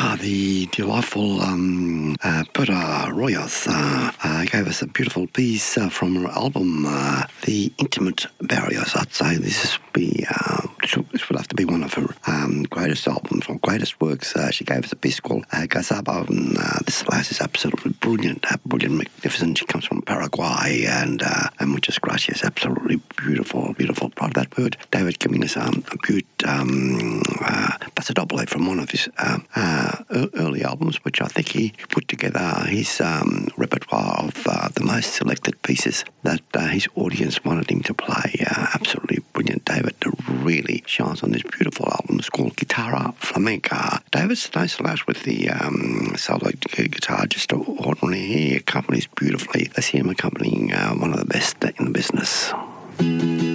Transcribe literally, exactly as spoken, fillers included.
Ah, the delightful um, uh, Pura Royas uh, uh, gave us a beautiful piece uh, from her album, uh, The Intimate Barriers. I'd say this is be uh, this will, this will have to be one of her um, greatest albums or greatest works. Uh, she gave us a piece called uh, Gazabo, and uh, this last is absolutely brilliant, uh, brilliant, magnificent. She comes from Paraguay, and uh, and muchas gracias, absolutely beautiful, beautiful. Part of that word, David giving us um, a good um, uh, Paso Doble from one of his um, uh, early albums, which I think he put together his um, repertoire of uh, the most selected pieces that uh, his audience wanted him to play. Uh, absolutely brilliant. David really shines on this beautiful album. It's called Guitarra Flamenca. David's no slouch with the um, solo guitar, just ordinary. He accompanies beautifully. Let's hear him accompanying uh, one of the best in the business.